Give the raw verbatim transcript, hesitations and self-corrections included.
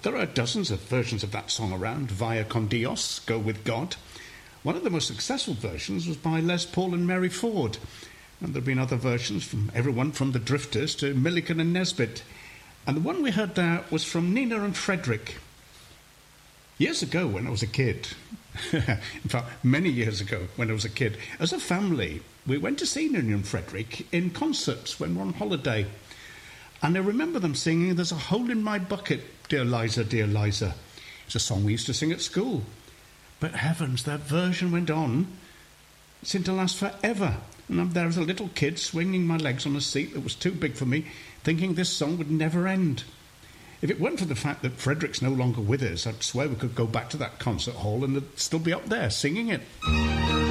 there are dozens of versions of that song around. Vaya con Dios, Go With God. One of the most successful versions was by Les Paul and Mary Ford. And there have been other versions from everyone from the Drifters to Millican and Nesbitt. And the one we heard there was from Nina and Frederick. Years ago, when I was a kid, in fact, many years ago when I was a kid, as a family, we went to see Nina and Frederick in concerts when we were on holiday. And I remember them singing, There's a Hole in My Bucket, Dear Liza, Dear Liza. It's a song we used to sing at school. But heavens, that version went on. It seemed to last forever. And I'm there as a little kid, swinging my legs on a seat that was too big for me, thinking this song would never end. If it weren't for the fact that Frederick's no longer with us, I'd swear we could go back to that concert hall and they'd still be up there singing it.